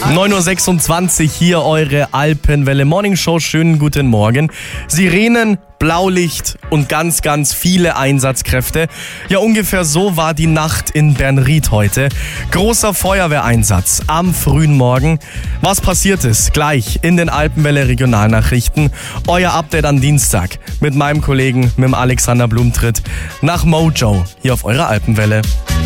9.26 Uhr hier eure Alpenwelle Morning Show. Schönen guten Morgen. Sirenen, Blaulicht und ganz, ganz viele Einsatzkräfte. Ja, ungefähr so war die Nacht in Bernried heute. Großer Feuerwehreinsatz am frühen Morgen. Was passiert ist, gleich in den Alpenwelle Regionalnachrichten. Euer Update am Dienstag mit meinem Kollegen, mit dem Alexander Blumtritt, nach Mojo hier auf eurer Alpenwelle.